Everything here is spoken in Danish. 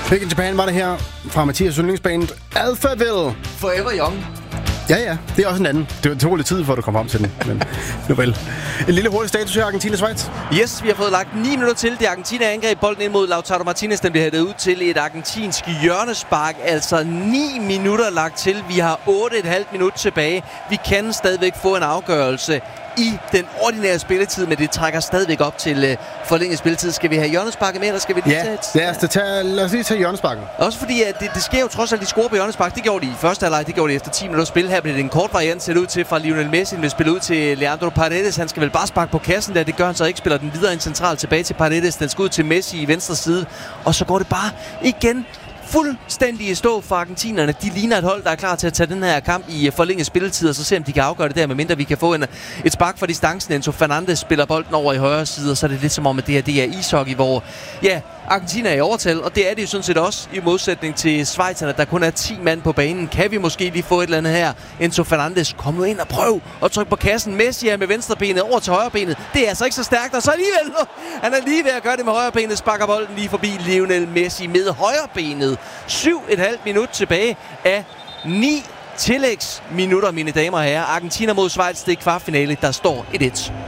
Back in Japan var det her fra Mathias yndlingsband Alphaville. Forever Young. Ja, det er også en anden. Det tog lidt tid, for at du kom frem til den. Men nu vel. En lille hurtig status her, Argentina-Schweiz. Yes, vi har fået lagt 9 minutter til. Det Argentina angreb bolden ind mod Lautaro Martinez. Den bliver hættet ud til et argentinsk hjørnespark. Altså 9 minutter lagt til. Vi har 8,5 minutter tilbage. Vi kan stadigvæk få en afgørelse i den ordinære spilletid, men det trækker stadigvæk op til forlænget spilletid. Skal vi have hjørnesparket med, eller skal vi lige tage lad os lige tage hjørnesparket. Også fordi at det sker jo trods alt, de scorer på hjørnespark. Det gjorde de i første halvleg, det gjorde de efter 10 minutter spil. Her blev det en kort variant set ud til fra Lionel Messi. Han vil spille ud til Leandro Paredes. Han skal vel bare sparke på kassen der. Det gør han så ikke. Spiller den videre ind centralt tilbage til Paredes. Den skal ud til Messi i venstre side. Og så går det bare igen fuldstændig i stå for argentinerne. De ligner et hold, der er klar til at tage den her kamp i forlænget spilletid, og så se om de kan afgøre det der, medmindre vi kan få et spark fra distancen. Enzo Fernandes spiller bolden over i højre side, og så er det lidt som om, at det er ishockey, hvor Argentina er i overtal, og det er det jo sådan set også i modsætning til schweizerne, der kun er 10 mand på banen. Kan vi måske lige få et eller andet her? Enzo Fernandes, kom nu ind og prøv at trykke på kassen. Messi er med venstre benet over til højre benet. Det er altså ikke så stærkt, og så alligevel, han er lige ved at gøre det med højre benet, sparker bolden lige forbi Lionel Messi med højre benet. 7,5 minutter tilbage af 9 tillægsminutter, mine damer og herrer. Argentina mod Schweiz, det er kvartfinale, der står 1-1.